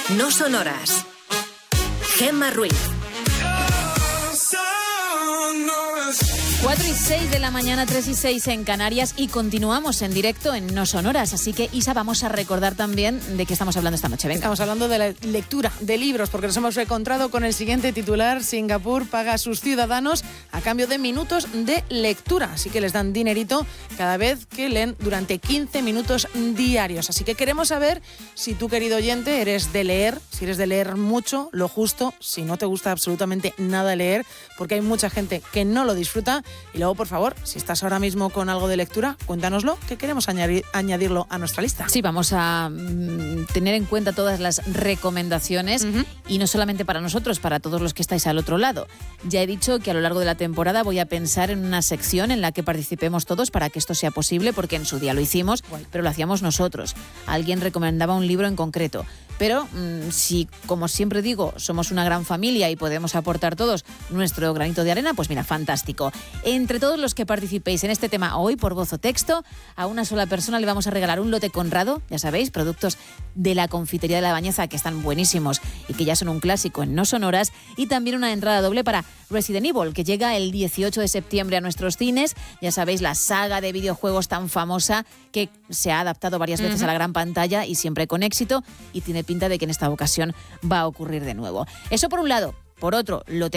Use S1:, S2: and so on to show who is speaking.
S1: No son horas. Gemma Ruiz.
S2: 4:06 de la mañana, 3:06 en Canarias, y continuamos en directo en No Son Horas. Así que, Isa, vamos a recordar también de qué estamos hablando esta noche. Venga.
S3: Estamos hablando de la lectura de libros, porque nos hemos encontrado con el siguiente titular: Singapur paga a sus ciudadanos a cambio de minutos de lectura. Así que les dan dinerito cada vez que leen durante 15 minutos diarios. Así que queremos saber si tú, querido oyente, eres de leer, si eres de leer mucho, lo justo, si no te gusta absolutamente nada leer, porque hay mucha gente que no lo disfruta. Y luego, por favor, si estás ahora mismo con algo de lectura, cuéntanoslo, que queremos añadirlo a nuestra lista.
S2: Sí, vamos a tener en cuenta todas las recomendaciones, y no solamente para nosotros, para todos los que estáis al otro lado. Ya he dicho que a lo largo de la temporada voy a pensar en una sección en la que participemos todos para que esto sea posible, porque en su día lo hicimos, pero lo hacíamos nosotros. Alguien recomendaba un libro en concreto. Pero si, como siempre digo, somos una gran familia y podemos aportar todos nuestro granito de arena, pues mira, fantástico. Entre todos los que participéis en este tema hoy, por voz o texto, a una sola persona le vamos a regalar un lote Conrado, ya sabéis, productos de la confitería de La Bañeza, que están buenísimos y que ya son un clásico en No Son Horas, y también una entrada doble para Resident Evil, que llega el 18 de septiembre a nuestros cines. Ya sabéis, la saga de videojuegos tan famosa que se ha adaptado varias veces a la gran pantalla y siempre con éxito, y tiene pinta de que en esta ocasión va a ocurrir de nuevo. Eso por un lado. Por otro, lo